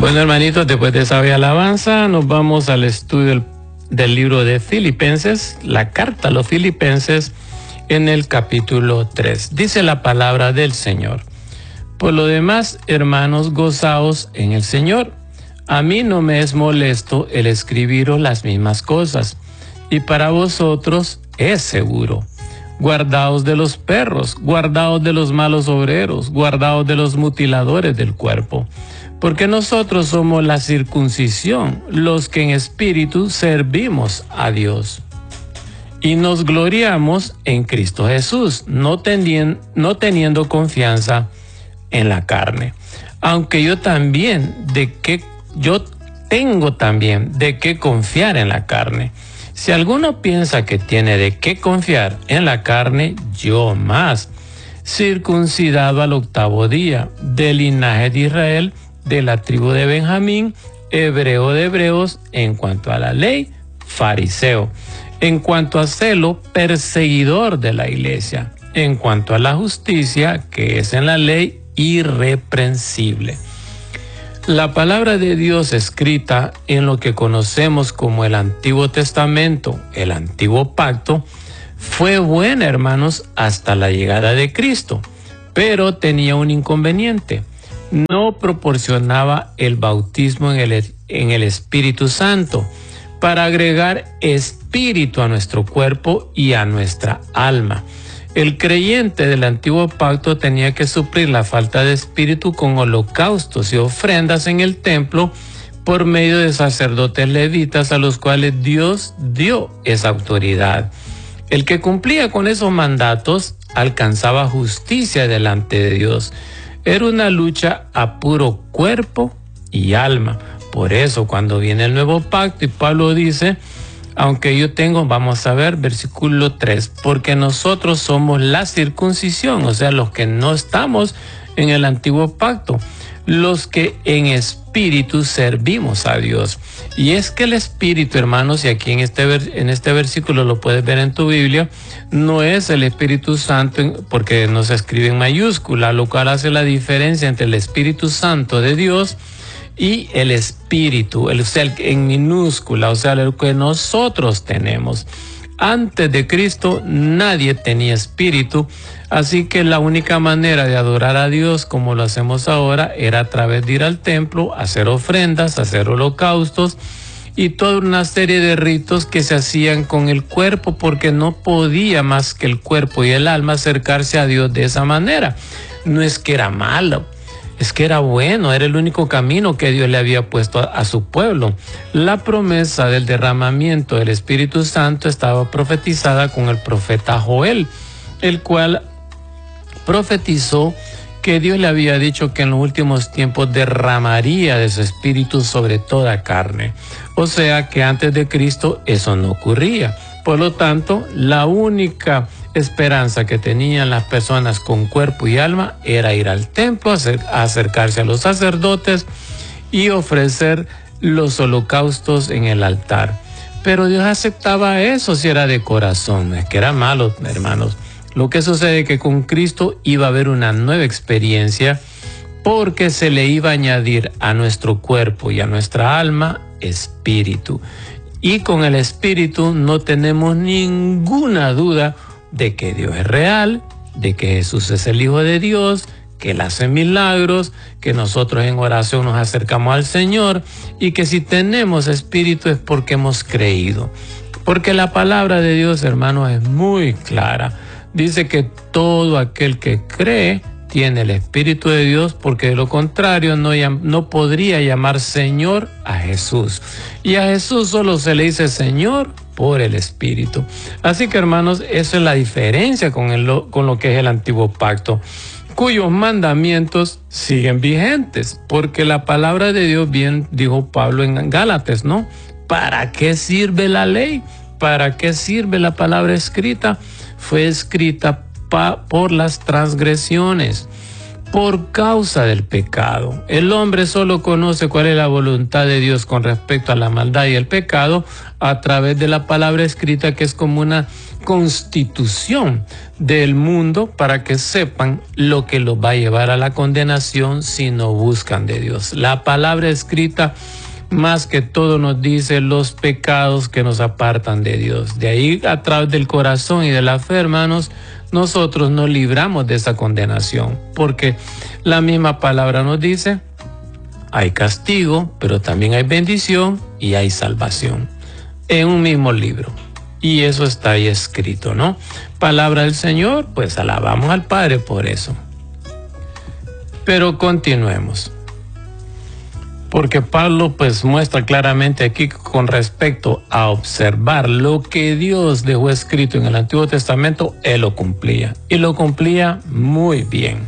Bueno, hermanitos, después de esa bella alabanza, nos vamos al estudio del libro de Filipenses, la carta a los Filipenses, en el capítulo 3. Dice la palabra del Señor: por lo demás, hermanos, gozaos en el Señor. A mí no me es molesto el escribiros las mismas cosas, y para vosotros es seguro. Guardaos de los perros, guardaos de los malos obreros, guardaos de los mutiladores del cuerpo, porque nosotros somos la circuncisión, los que en espíritu servimos a Dios. Y nos gloriamos en Cristo Jesús, no teniendo confianza en la carne. Aunque yo tengo también de qué confiar en la carne. Si alguno piensa que tiene de qué confiar en la carne, yo más, circuncidado al 8º día, del linaje de Israel, de la tribu de Benjamín, hebreo de hebreos, en cuanto a la ley, fariseo, en cuanto a celo, perseguidor de la iglesia, en cuanto a la justicia, que es en la ley, irreprensible. La palabra de Dios escrita en lo que conocemos como el Antiguo Testamento, el Antiguo Pacto, fue buena, hermanos, hasta la llegada de Cristo, pero tenía un inconveniente. No proporcionaba el bautismo en el Espíritu Santo para agregar espíritu a nuestro cuerpo y a nuestra alma. El creyente del Antiguo Pacto tenía que suplir la falta de espíritu con holocaustos y ofrendas en el templo por medio de sacerdotes levitas a los cuales Dios dio esa autoridad. El que cumplía con esos mandatos alcanzaba justicia delante de Dios. Era una lucha a puro cuerpo y alma. Por eso cuando viene el nuevo pacto y Pablo dice: aunque yo tengo, vamos a ver, versículo 3, porque nosotros somos la circuncisión, o sea, los que no estamos en el antiguo pacto, los que en espíritu servimos a Dios. Y es que el espíritu, hermanos, y aquí en este versículo lo puedes ver en tu Biblia, no es el Espíritu Santo, porque no se escribe en mayúscula, lo cual hace la diferencia entre el Espíritu Santo de Dios y el espíritu, en minúscula, o sea, lo que nosotros tenemos. Antes de Cristo nadie tenía espíritu, así que la única manera de adorar a Dios como lo hacemos ahora era a través de ir al templo, hacer ofrendas, hacer holocaustos y toda una serie de ritos que se hacían con el cuerpo, porque no podía más que el cuerpo y el alma acercarse a Dios de esa manera. No es que era malo, es que era bueno, era el único camino que Dios le había puesto a su pueblo. La promesa del derramamiento del Espíritu Santo estaba profetizada con el profeta Joel, el cual profetizó que Dios le había dicho que en los últimos tiempos derramaría de su Espíritu sobre toda carne. O sea que antes de Cristo eso no ocurría. Por lo tanto, la única esperanza que tenían las personas con cuerpo y alma era ir al templo, acercarse a los sacerdotes y ofrecer los holocaustos en el altar. Pero Dios aceptaba eso si era de corazón, es que era malo, hermanos. Lo que sucede es que con Cristo iba a haber una nueva experiencia, porque se le iba a añadir a nuestro cuerpo y a nuestra alma espíritu. Y con el espíritu no tenemos ninguna duda de que Dios es real, de que Jesús es el Hijo de Dios, que Él hace milagros, que nosotros en oración nos acercamos al Señor, y que si tenemos espíritu es porque hemos creído. Porque la palabra de Dios, hermanos, es muy clara. Dice que todo aquel que cree tiene el Espíritu de Dios, porque de lo contrario no podría llamar Señor a Jesús. Y a Jesús solo se le dice Señor por el Espíritu. Así que, hermanos, eso es la diferencia con lo que es el antiguo pacto, cuyos mandamientos siguen vigentes, porque la palabra de Dios, bien dijo Pablo en Gálatas, ¿no? ¿Para qué sirve la ley? ¿Para qué sirve la palabra escrita? Fue escrita por las transgresiones, por causa del pecado. El hombre solo conoce cuál es la voluntad de Dios con respecto a la maldad y el pecado a través de la palabra escrita, que es como una constitución del mundo para que sepan lo que los va a llevar a la condenación si no buscan de Dios. La palabra escrita más que todo nos dice los pecados que nos apartan de Dios. De ahí, a través del corazón y de la fe, hermanos, nosotros nos libramos de esa condenación, porque la misma palabra nos dice, hay castigo, pero también hay bendición y hay salvación en un mismo libro. Y eso está ahí escrito, ¿no? Palabra del Señor, pues alabamos al Padre por eso. Pero continuemos. Porque Pablo pues muestra claramente aquí con respecto a observar lo que Dios dejó escrito en el Antiguo Testamento, él lo cumplía. Y lo cumplía muy bien.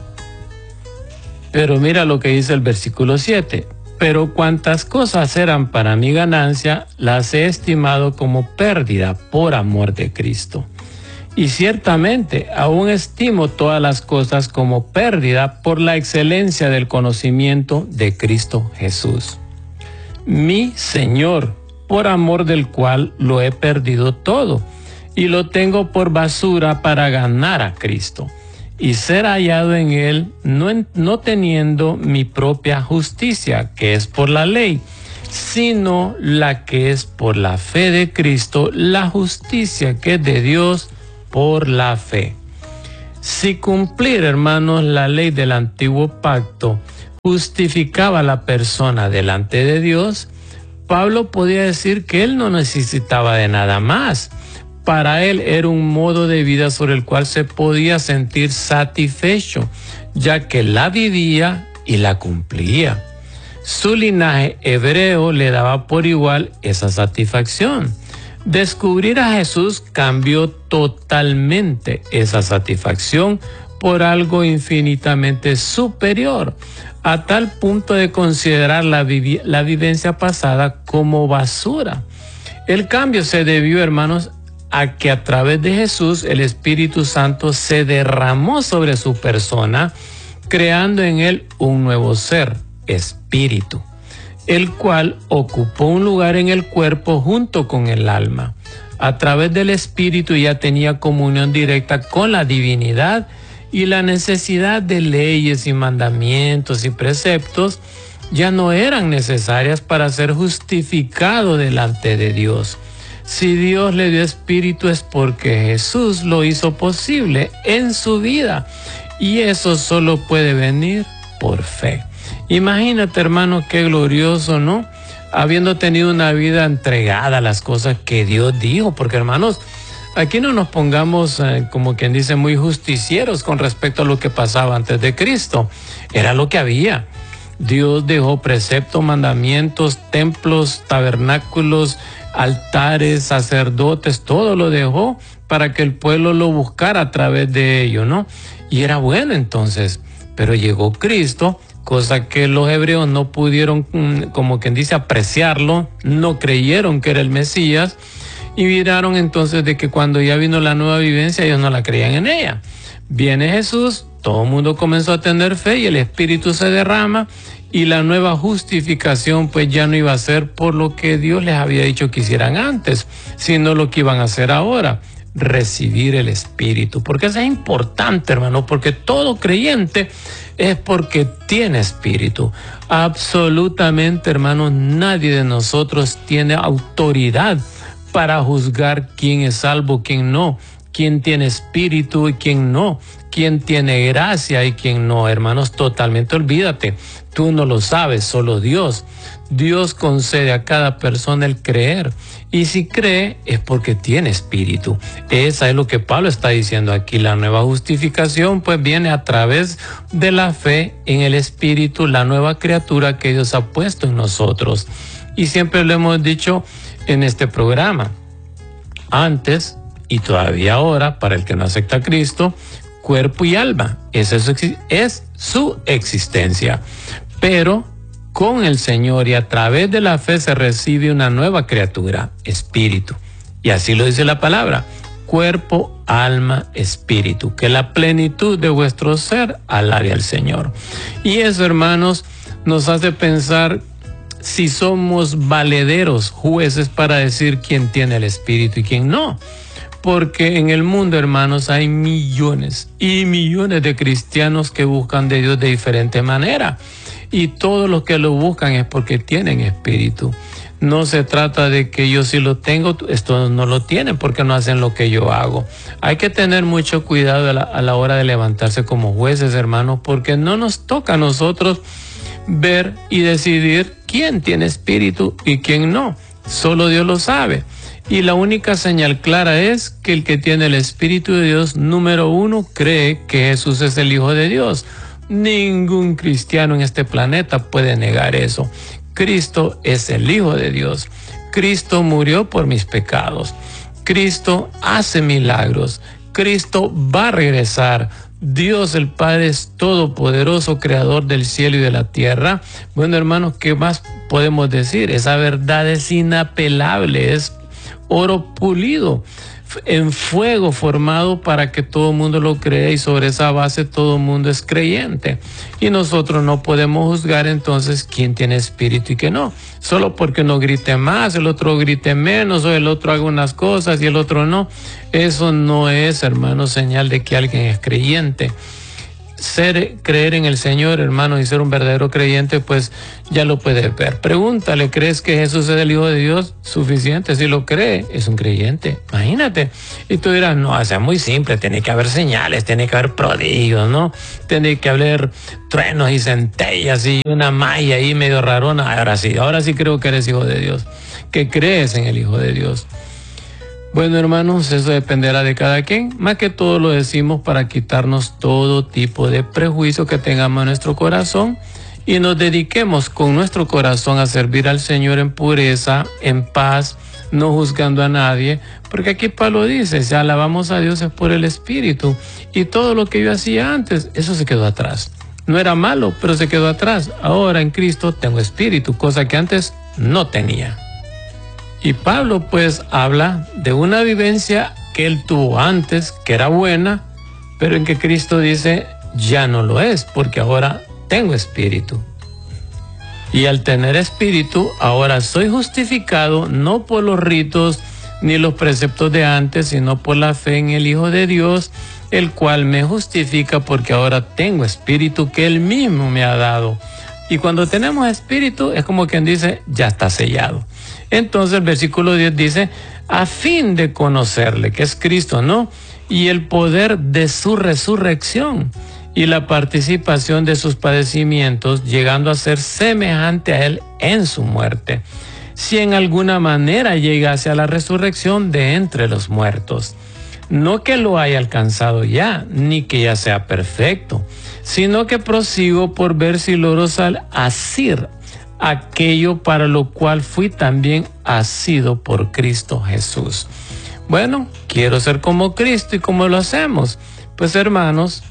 Pero mira lo que dice el versículo 7. Pero cuantas cosas eran para mi ganancia, las he estimado como pérdida por amor de Cristo. Y ciertamente aún estimo todas las cosas como pérdida por la excelencia del conocimiento de Cristo Jesús, mi Señor, por amor del cual lo he perdido todo y lo tengo por basura para ganar a Cristo y ser hallado en él, no teniendo mi propia justicia, que es por la ley, sino la que es por la fe de Cristo, la justicia que es de Dios por la fe. Si cumplir, hermanos, la ley del antiguo pacto justificaba a la persona delante de Dios, Pablo podía decir que él no necesitaba de nada más. Para él era un modo de vida sobre el cual se podía sentir satisfecho, ya que la vivía y la cumplía. Su linaje hebreo le daba por igual esa satisfacción. Descubrir a Jesús cambió totalmente esa satisfacción por algo infinitamente superior, a tal punto de considerar la vivencia pasada como basura. El cambio se debió, hermanos, a que a través de Jesús el Espíritu Santo se derramó sobre su persona, creando en él un nuevo ser, espíritu, el cual ocupó un lugar en el cuerpo junto con el alma. A través del Espíritu ya tenía comunión directa con la divinidad, y la necesidad de leyes y mandamientos y preceptos ya no eran necesarias para ser justificado delante de Dios. Si Dios le dio Espíritu es porque Jesús lo hizo posible en su vida, y eso solo puede venir por fe. Imagínate, hermano, qué glorioso, ¿no? Habiendo tenido una vida entregada a las cosas que Dios dijo, porque, hermanos, aquí no nos pongamos, como quien dice, muy justicieros con respecto a lo que pasaba antes de Cristo. Era lo que había. Dios dejó preceptos, mandamientos, templos, tabernáculos, altares, sacerdotes, todo lo dejó para que el pueblo lo buscara a través de ello, ¿no? Y era bueno entonces, pero llegó Cristo, cosa que los hebreos no pudieron, como quien dice, apreciarlo, no creyeron que era el Mesías, y miraron entonces de que cuando ya vino la nueva vivencia, ellos no la creían en ella. Viene Jesús, todo el mundo comenzó a tener fe y el Espíritu se derrama, y la nueva justificación pues ya no iba a ser por lo que Dios les había dicho que hicieran antes, sino lo que iban a hacer ahora, recibir el Espíritu. Porque eso es importante, hermano, porque todo creyente es porque tiene Espíritu. Absolutamente, hermano, nadie de nosotros tiene autoridad para juzgar quién es salvo, quién no, quién tiene Espíritu y quién no, quién tiene gracia y quién no. Hermanos, totalmente olvídate. Tú no lo sabes, solo Dios. Dios concede a cada persona el creer. Y si cree es porque tiene Espíritu. Esa es lo que Pablo está diciendo aquí. La nueva justificación pues viene a través de la fe en el Espíritu, la nueva criatura que Dios ha puesto en nosotros. Y siempre lo hemos dicho en este programa. Antes y todavía ahora, para el que no acepta a Cristo, cuerpo y alma. Esa es su existencia. Pero con el Señor y a través de la fe se recibe una nueva criatura, espíritu. Y así lo dice la palabra. cuerpo, alma, espíritu. Que la plenitud de vuestro ser alabe al Señor. Y eso, hermanos, nos hace pensar si somos valederos, jueces para decir quién tiene el espíritu y quién no. Porque en el mundo, hermanos, hay millones y millones de cristianos que buscan de Dios de diferente manera. Y todos los que lo buscan es porque tienen espíritu. No se trata de que yo sí lo tengo, estos no lo tienen porque no hacen lo que yo hago. Hay que tener mucho cuidado a la hora de levantarse como jueces, hermanos, porque no nos toca a nosotros ver y decidir quién tiene espíritu y quién no. Solo Dios lo sabe. Y la única señal clara es que el que tiene el Espíritu de Dios, número uno, cree que Jesús es el Hijo de Dios. Ningún cristiano en este planeta puede negar eso. Cristo es el Hijo de Dios. Cristo murió por mis pecados. Cristo hace milagros. Cristo va a regresar. Dios el Padre es todopoderoso, creador del cielo y de la tierra. Bueno, hermanos, ¿qué más podemos decir? Esa verdad es inapelable, es oro pulido en fuego formado para que todo el mundo lo crea, y sobre esa base todo el mundo es creyente. Y nosotros no podemos juzgar entonces quién tiene espíritu y quién no. Solo porque uno grite más, el otro grite menos, o el otro haga unas cosas y el otro no. Eso no es, hermano, señal de que alguien es creyente. Creer en el Señor, hermano, y ser un verdadero creyente, pues ya lo puedes ver. Pregúntale, ¿crees que Jesús es el Hijo de Dios? Suficiente. Si lo cree, es un creyente. Imagínate. Y tú dirás, no, es muy simple, tiene que haber señales, tiene que haber prodigios, ¿no? Tiene que haber truenos y centellas y una malla ahí medio rarona. Ahora sí creo que eres hijo de Dios, que crees en el Hijo de Dios. Bueno, hermanos, eso dependerá de cada quien. Más que todo lo decimos para quitarnos todo tipo de prejuicio que tengamos en nuestro corazón y nos dediquemos con nuestro corazón a servir al Señor en pureza, en paz, no juzgando a nadie. Porque aquí Pablo dice, si alabamos a Dios es por el Espíritu. Y todo lo que yo hacía antes, eso se quedó atrás. No era malo, pero se quedó atrás. Ahora en Cristo tengo espíritu, cosa que antes no tenía. Y Pablo pues habla de una vivencia que él tuvo antes, que era buena, pero en que Cristo dice, ya no lo es, porque ahora tengo espíritu. Y al tener espíritu, ahora soy justificado no por los ritos ni los preceptos de antes, sino por la fe en el Hijo de Dios, el cual me justifica porque ahora tengo espíritu que Él mismo me ha dado. Y cuando tenemos espíritu, es como quien dice, ya está sellado. Entonces el versículo 10 dice, a fin de conocerle, que es Cristo, ¿no? Y el poder de su resurrección y la participación de sus padecimientos, llegando a ser semejante a él en su muerte, si en alguna manera llegase a la resurrección de entre los muertos. No que lo haya alcanzado ya, ni que ya sea perfecto, sino que prosigo por ver si logro asir aquello para lo cual fui también asido por Cristo Jesús. Bueno, quiero ser como Cristo. ¿Y cómo lo hacemos? Pues, hermanos,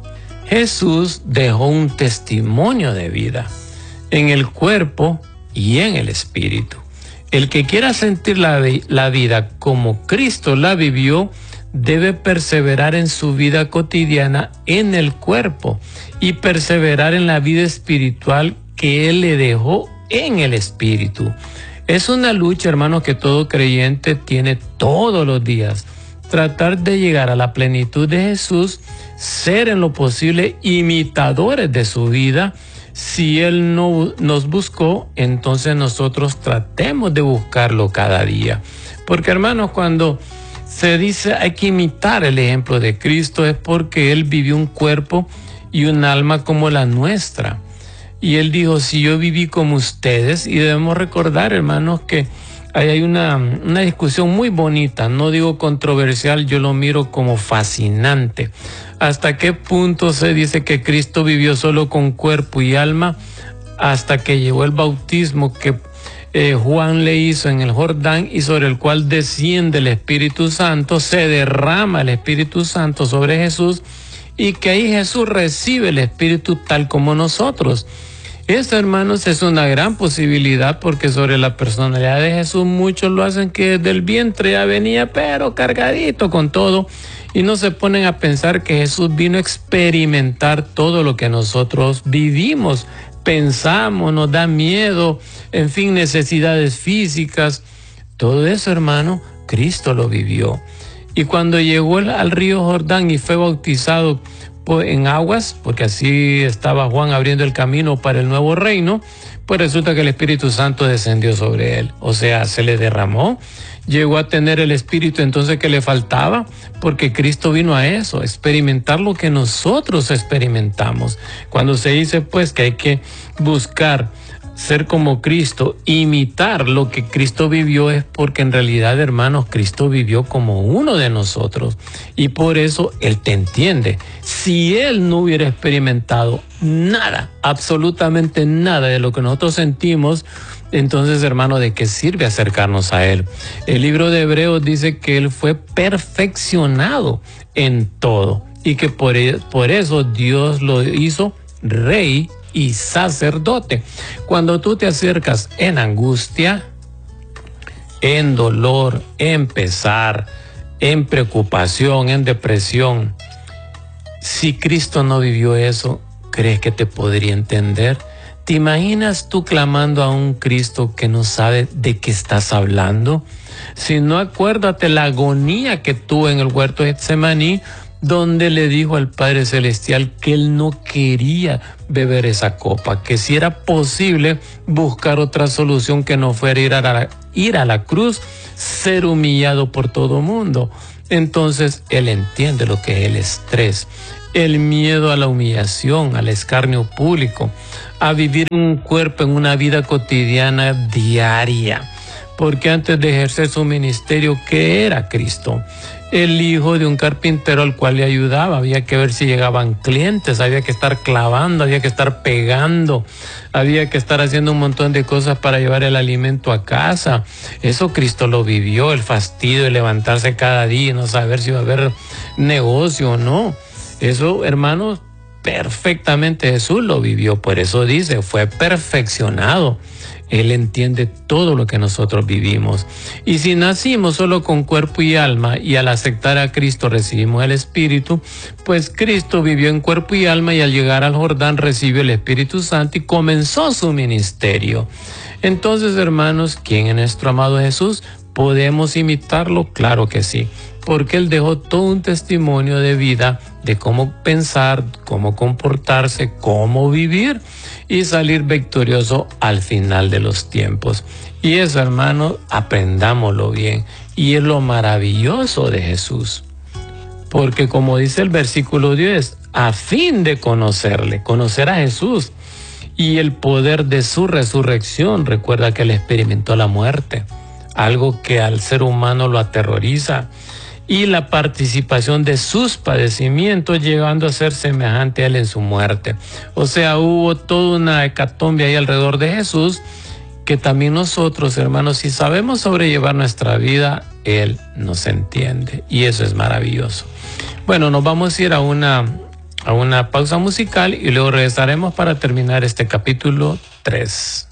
Jesús dejó un testimonio de vida en el cuerpo y en el espíritu. El que quiera sentir la vida como Cristo la vivió, debe perseverar en su vida cotidiana en el cuerpo y perseverar en la vida espiritual que Él le dejó en el espíritu. Es una lucha, hermano, que todo creyente tiene todos los días. Tratar de llegar a la plenitud de Jesús, ser en lo posible imitadores de su vida. Si Él no nos buscó, entonces nosotros tratemos de buscarlo cada día. Porque, hermanos, cuando se dice hay que imitar el ejemplo de Cristo, es porque Él vivió un cuerpo y un alma como la nuestra. Y Él dijo, si yo viví como ustedes, y debemos recordar, hermanos, que hay una discusión muy bonita, no digo controversial, yo lo miro como fascinante. ¿Hasta qué punto se dice que Cristo vivió solo con cuerpo y alma? Hasta que llegó el bautismo que Juan le hizo en el Jordán, y sobre el cual desciende el Espíritu Santo, se derrama el Espíritu Santo sobre Jesús, y que ahí Jesús recibe el Espíritu tal como nosotros. Esto, hermanos, es una gran posibilidad porque sobre la personalidad de Jesús muchos lo hacen que desde el vientre ya venía, pero cargadito con todo, y no se ponen a pensar que Jesús vino a experimentar todo lo que nosotros vivimos, pensamos, nos da miedo, en fin, necesidades físicas. Todo eso, hermano, Cristo lo vivió. Y cuando llegó al río Jordán y fue bautizado en aguas, porque así estaba Juan abriendo el camino para el nuevo reino, pues resulta que el Espíritu Santo descendió sobre él. O sea, se le derramó, llegó a tener el Espíritu entonces que le faltaba, porque Cristo vino a eso, a experimentar lo que nosotros experimentamos. Cuando se dice pues que hay que buscar ser como Cristo, imitar lo que Cristo vivió, es porque en realidad, hermanos, Cristo vivió como uno de nosotros y por eso Él te entiende. Si Él no hubiera experimentado nada, absolutamente nada de lo que nosotros sentimos, entonces, hermano, ¿de qué sirve acercarnos a Él? El libro de Hebreos dice que Él fue perfeccionado en todo y que por eso Dios lo hizo rey y sacerdote. Cuando tú te acercas en angustia, en dolor, en pesar, en preocupación, en depresión, si Cristo no vivió eso, ¿crees que te podría entender? ¿Te imaginas tú clamando a un Cristo que no sabe de qué estás hablando? Si no, acuérdate la agonía que tuvo en el huerto de Getsemaní, donde le dijo al Padre Celestial que él no quería beber esa copa, que si era posible buscar otra solución que no fuera ir a la cruz, ser humillado por todo mundo. Entonces él entiende lo que es el estrés, el miedo a la humillación, al escarnio público, a vivir un cuerpo en una vida cotidiana diaria. Porque antes de ejercer su ministerio, ¿qué era Cristo? El hijo de un carpintero al cual le ayudaba. Había que ver si llegaban clientes, había que estar clavando, había que estar pegando, había que estar haciendo un montón de cosas para llevar el alimento a casa. Eso Cristo lo vivió, el fastidio de levantarse cada día y no saber si va a haber negocio o no. Eso, hermanos, perfectamente Jesús lo vivió. Por eso dice, fue perfeccionado. Él entiende todo lo que nosotros vivimos. Y si nacimos solo con cuerpo y alma y al aceptar a Cristo recibimos el Espíritu, pues Cristo vivió en cuerpo y alma y al llegar al Jordán recibió el Espíritu Santo y comenzó su ministerio. Entonces, hermanos, ¿quién es nuestro amado Jesús? ¿Podemos imitarlo? Claro que sí, porque Él dejó todo un testimonio de vida, de cómo pensar, cómo comportarse, cómo vivir y salir victorioso al final de los tiempos. Y eso, hermano, aprendámoslo bien. Y es lo maravilloso de Jesús. Porque como dice el versículo 10, a fin de conocerle, conocer a Jesús y el poder de su resurrección. Recuerda que Él experimentó la muerte, algo que al ser humano lo aterroriza, y la participación de sus padecimientos, llegando a ser semejante a Él en su muerte. O sea, hubo toda una hecatombe ahí alrededor de Jesús, que también nosotros, hermanos, si sabemos sobrellevar nuestra vida, Él nos entiende, y eso es maravilloso. Bueno, nos vamos a ir a una pausa musical y luego regresaremos para terminar este capítulo 3.